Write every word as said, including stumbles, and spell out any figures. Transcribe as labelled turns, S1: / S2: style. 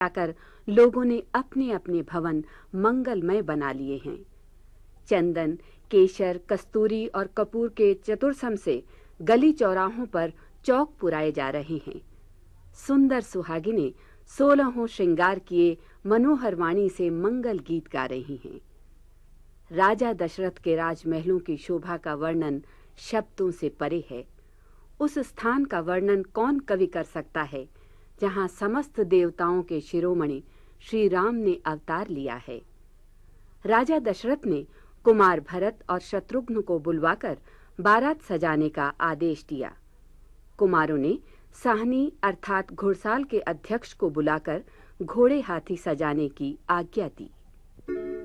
S1: जाकर लोगों ने अपने अपने भवन मंगलमय बना लिए हैं। चंदन, केशर, कस्तूरी और कपूर के चतुर्थम से गली चौराहों पर चौक पुराए जा रहे हैं। सुंदर सुहागिनें सोलहों श्रृंगार किए मनोहर वाणी से मंगल गीत गा रही हैं। राजा दशरथ के राजमहलों की शोभा का वर्णन शब्दों से परे है। उस स्थान का वर्णन कौन कवि कर सकता है जहां समस्त देवताओं के शिरोमणि श्री राम ने अवतार लिया है। राजा दशरथ ने कुमार भरत और शत्रुघ्न को बुलवाकर बारात सजाने का आदेश दिया। कुमारों ने साहनी अर्थात घुड़साल के अध्यक्ष को बुलाकर घोड़े हाथी सजाने की आज्ञा दी।